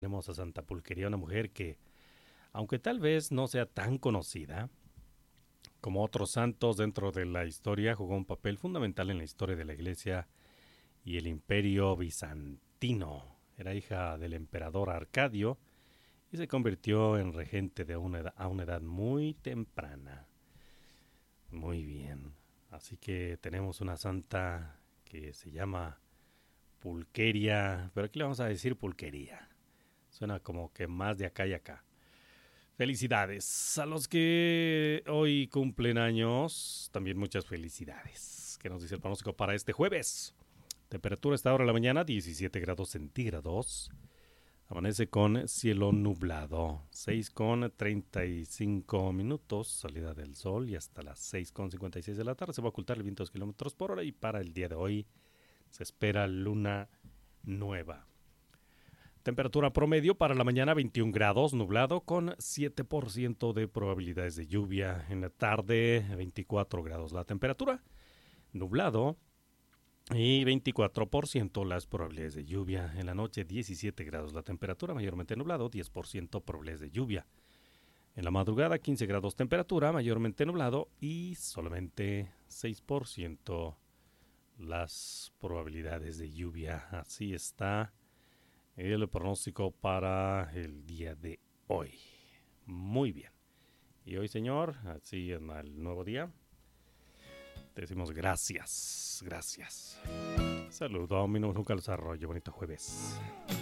Tenemos a Santa Pulquería, una mujer que, aunque tal vez no sea tan conocida como otros santos dentro de la historia, jugó un papel fundamental en la historia de la Iglesia y el Imperio bizantino. Era hija del emperador Arcadio y se convirtió en regente a una edad muy temprana. Muy bien. Así que tenemos una santa que se llama Pulqueria, pero aquí le vamos a decir Pulquería. Suena como que más de acá y acá. Felicidades a los que hoy cumplen años. También muchas felicidades. ¿Qué nos dice el pronóstico para este jueves? Temperatura a esta hora de la mañana, 17 grados centígrados. Amanece con cielo nublado. 6 con 35 minutos. Salida del sol y hasta las 6 con 56 de la tarde. Se va a ocultar el viento 2 kilómetros por hora. Y para el día de hoy se espera luna nueva. Temperatura promedio para la mañana 21 grados, nublado con 7% de probabilidades de lluvia. En la tarde 24 grados la temperatura, nublado y 24% las probabilidades de lluvia. En la noche 17 grados la temperatura, mayormente nublado, 10% probabilidades de lluvia. En la madrugada 15 grados temperatura, mayormente nublado y solamente 6% las probabilidades de lluvia. Así está el pronóstico para el día de hoy. Muy bien. Y hoy, señor, así en el nuevo día, te decimos gracias. Gracias. Saludos, mi nombre es Lucas Arroyo. Bonito jueves.